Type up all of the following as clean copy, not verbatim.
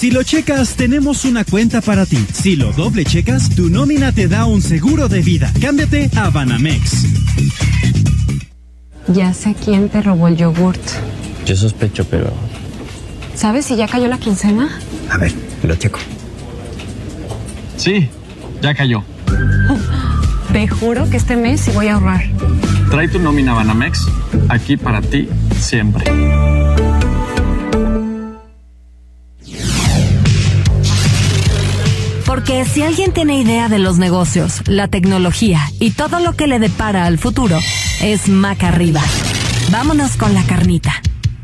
Si lo checas, tenemos una cuenta para ti. Si lo doble checas, tu nómina te da un seguro de vida. Cámbiate a Banamex. Ya sé quién te robó el yogurt. Yo sospecho, pero... ¿Sabes si ya cayó la quincena? A ver, lo checo. Sí, ya cayó. Te juro que este mes sí voy a ahorrar. Trae tu nómina Banamex, aquí para ti siempre. Porque si alguien tiene idea de los negocios, la tecnología y todo lo que le depara al futuro, es Maca Arriba. Vámonos con la carnita.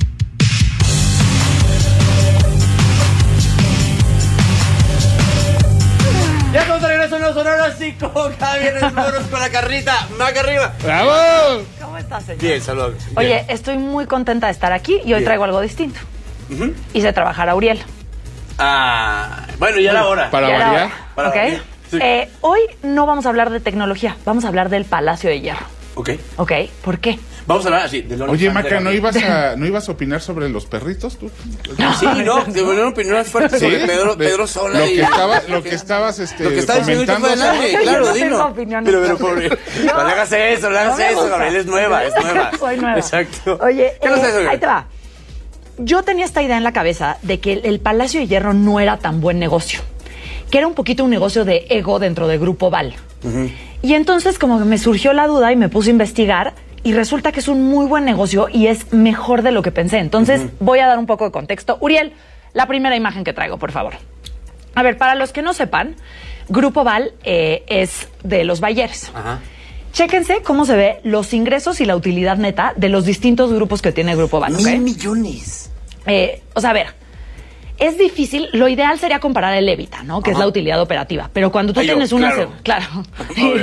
Ya estamos de regreso en los Sonora 5. Cada viernes vámonos con la carnita. Maca Arriba. ¡Bravo! ¿Cómo estás, señor? Bien, saludos. Oye, estoy muy contenta de estar aquí y hoy traigo algo distinto. Hice trabajar a Uriel. Bueno, ya era hora. Para variar. Para ¿Ok? variar. Sí. Hoy no vamos a hablar de tecnología, vamos a hablar del Palacio de Hierro. Ok. ¿Ok? ¿por qué? Vamos a hablar así. De Oye, Maca, ¿no ibas a opinar sobre los perritos tú? Sí, no, de una opinión fuerte sobre Pedro Sola. Lo que estabas Lo que estaba diciendo comentando. fue adelante, Yo claro, no dilo. tengo opinión. Pero pobre. No le hagas eso, Gabriel, es nueva. Soy nueva. Exacto. Oye, ¿Qué nos traes hoy? ahí te va. Yo tenía esta idea en la cabeza de que el Palacio de Hierro no era tan buen negocio, que era un poquito un negocio de ego dentro de Grupo Val. Y entonces como que me surgió la duda y me puse a investigar y resulta que es un muy buen negocio y es mejor de lo que pensé. Entonces voy a dar un poco de contexto. Uriel, la primera imagen que traigo, por favor. A ver, para los que no sepan, Grupo Val es de los Bayeres. Ajá. Chéquense cómo se ve los ingresos y la utilidad neta de los distintos grupos que tiene Grupo Val. ¿Okay? 1,000 millones. O sea, a ver, es difícil, lo ideal sería comparar el EBITDA, ¿no? Que es la utilidad operativa. Pero cuando tú tienes una... claro. Claro.